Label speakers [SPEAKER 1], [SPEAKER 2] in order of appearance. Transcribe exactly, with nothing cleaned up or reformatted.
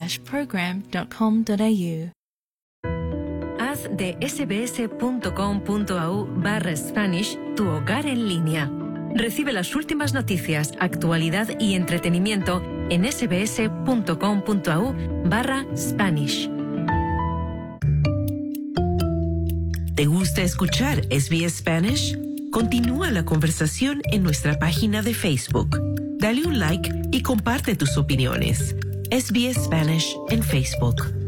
[SPEAKER 1] slash program dot com dot a u.
[SPEAKER 2] Haz de sbs.com.au barra Spanish tu hogar en línea. Recibe las últimas noticias, actualidad y entretenimiento en sbs.com.au barra Spanish.
[SPEAKER 3] ¿Te gusta escuchar S B S Spanish? Continúa la conversación en nuestra página de Facebook. Dale un like y comparte tus opiniones. S B S Spanish en Facebook.